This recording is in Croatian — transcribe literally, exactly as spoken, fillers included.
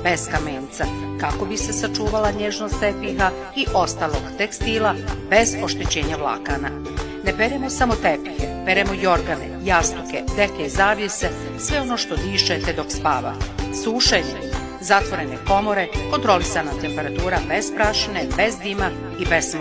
bez kamenca, kako bi se sačuvala nježnost tepiha i ostalog tekstila bez oštećenja vlakana. Ne peremo samo tepihe, peremo jorgane, jastuke, deke i zavjese, sve ono što dišete dok spava. Sušenje, zatvorene komore, kontrolisana temperatura bez prašine, bez dima i bez